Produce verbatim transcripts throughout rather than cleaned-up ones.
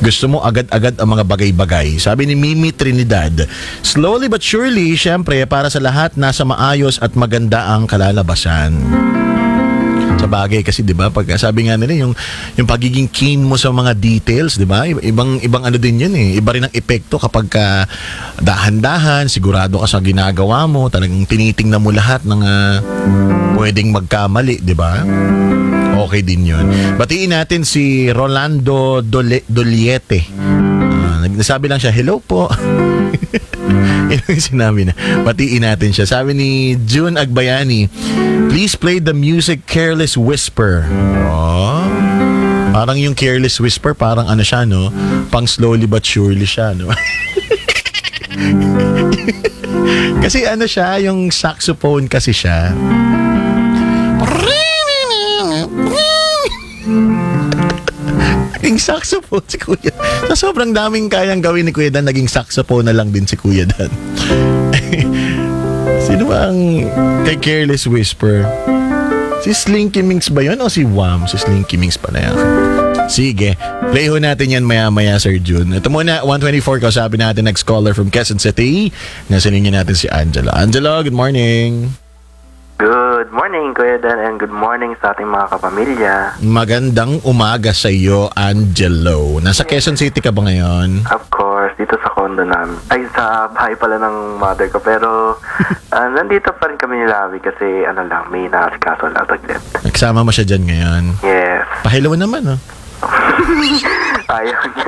Gusto mo agad-agad ang mga bagay-bagay. Sabi ni Mimi Trinidad, slowly but surely, syempre, para sa lahat, nasa maayos at maganda ang kalalabasan. Sa bagay kasi 'di ba pag sabi nga nila yung yung pagiging keen mo sa mga details, 'di ba? Ibang ibang ano din 'yun eh. Iba rin ang epekto kapag ka dahan-dahan, sigurado ka sa ginagawa mo, talagang tinitingnan mo lahat ng uh, pwedeng magkamali, 'di ba? Okay din 'yun. Batiin natin si Rolando Dole- Doliete. Uh, nagsabi lang siya, "Hello po." Ito yung sinabi na. Batiin natin siya. Sabi ni June Agbayani, please play the music Careless Whisper. Oh, parang yung Careless Whisper, parang ano siya, no? Pang slowly but surely siya, no? Kasi ano siya, yung saxophone kasi siya. Naging saxophone si Kuya. Sa sobrang daming kayang gawin ni Kuya Dan, naging saxophone na lang din si Kuya Dan. Sino ba ang kay Careless Whisper? Si Slinky Minx ba yun o si Wham? Si Slinky Minx pa na yan. Sige, play ho natin yan maya-maya, Sir June. Ito muna, one twenty-four, kausapin natin next caller from Quezon City. Nasa linya natin si Angela. Angela, good morning. Good morning, Kuya Dan, and good morning sa ating mga kapamilya. Magandang umaga sa iyo, Angelo. Nasa Quezon City ka ba ngayon? Of course, dito sa condo namin. Ay, sa bahay pala ng mother ko. Pero, uh, nandito pa rin kami ni Lavi kasi, ano lang, may naasikaso lang taglit. Nagsama mo siya dyan ngayon? Yes. Pahilaw naman, oh. Ayaw niya.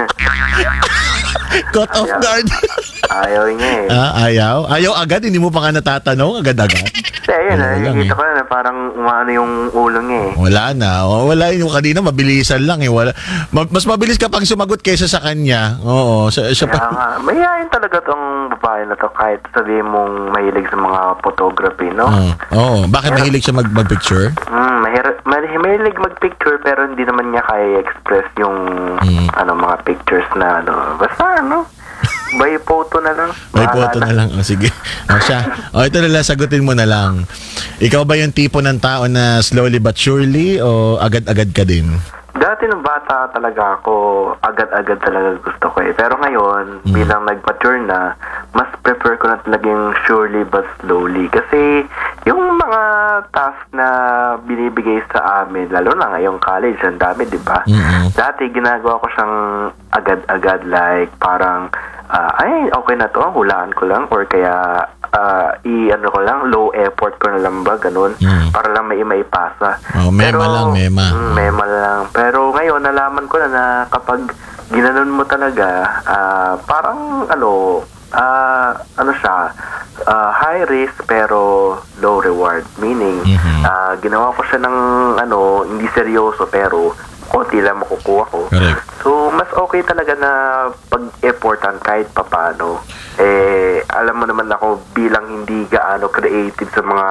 Caught off guard. Ayaw niya eh. Ah, ayaw? Ayaw agad? Hindi mo pa nga natatanong? Agad-agad? Kasi ayun, Wala lang nakikita eh. ko na parang umano yung ulo niya eh. Wala na. O, wala yung kanina, mabilisan lang eh. Wala. Ma- mas mabilis ka pang sumagot kaysa sa kanya. Oo. Siya, siya Kaya pa. nga, mayayain talaga tong babae na to kahit sabihin mong mahilig sa mga photography, no? Oo. Oo. Bakit mahilig siya mag- mag-picture? Mm, mahir- mahir- mahilig mag-picture pero hindi naman niya kaya express yung Mm. ano mga pictures na ano. Basta ano, by photo na lang. May Bahala photo na lang. O, sige. O, siya. O, ito na lang. Sagutin mo na lang. Ikaw ba yung tipo ng tao na slowly but surely o agad-agad ka din? Dati nung bata talaga ako, agad-agad talaga gusto ko eh. Pero ngayon, Mm. bilang nag-mature na, mas prefer ko na talagang surely but slowly. Kasi yung mga task na binibigay sa amin, lalo na ngayong college, ang dami, di ba? Mm-mm. Dati ginagawa ko siyang agad-agad, like parang, ah, ay, okay na to, hulaan ko lang, or kaya, ah, i-ano ko lang, low effort ko na lang ba, ganun, Mm. para lang may maipasa. Oh, mema lang, mema. Mm, mema lang. Pero ngayon, nalaman ko na na kapag ginanon mo talaga, ah, parang, ano, ah, ano siya, ah, high risk pero low reward. Meaning, Mhm. ah, ginawa ko siya ng, ano, hindi seryoso pero konti lang makukuha ko. Correct. So, mas okay talaga na pag-effortan kahit papano. Eh, alam mo naman ako bilang hindi gaano creative sa mga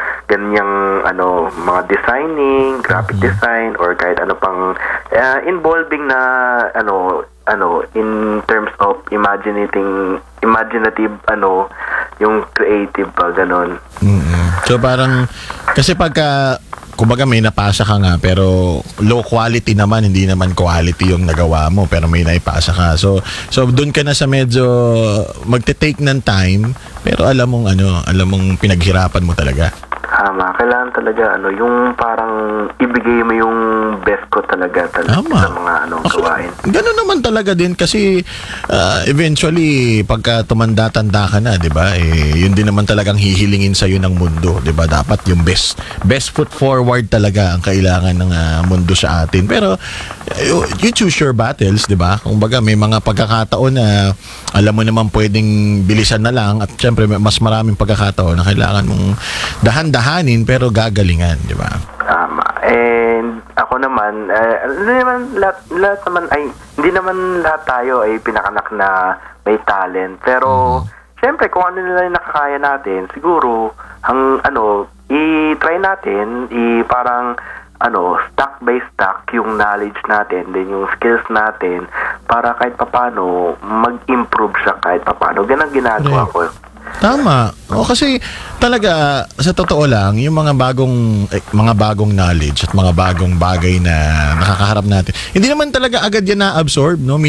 ganyang ano, mga designing, graphic Mhm. design, or kahit ano pang uh, involving na ano, ano, in terms of imaginating, imaginative, ano, yung creative pa, ganon. Mm-mm. So parang, kasi pagka, kumbaga may napasa ka nga, pero low quality naman, hindi naman quality yung nagawa mo, pero may naipasa ka. So, so doon ka na sa medyo magte-take ng time, pero alam mong ano, alam mong pinaghirapan mo talaga. Tama, kailangan talaga ano, yung parang ibigay mo yung best ko talaga, talaga Tama. sa mga ano, gawain. Ganun naman talaga din kasi uh, eventually pagka tumanda-tanda ka na, 'di ba? Eh yun din naman talagang hihilingin sa ng mundo, 'di ba? Dapat yung best best foot forward talaga ang kailangan ng uh, mundo sa atin. Pero uh, you choose your battles, 'di ba? Kumbaga may mga pagkakataon na alam mo naman pwedeng bilisan na lang at syempre mas maraming pagkakataon na kailangan mong dahan-dahanin pero gagalingan, 'di ba? Tama. And ako naman, eh, hindi naman lahat, lahat naman ay, hindi naman lahat tayo ay pinakanak na may talent. Pero, syempre, kung ano nila yung nakakaya natin, siguro, ang, ano, i-try natin, i parang, ano, stock by stock yung knowledge natin, then yung skills natin, para kahit papano, mag-improve siya kahit papano. Ganang ginagawa ko. Tama. O kasi talaga sa totoo lang, yung mga bagong eh, mga bagong knowledge at mga bagong bagay na nakakaharap natin. Hindi naman talaga agad yan na-absorb, no?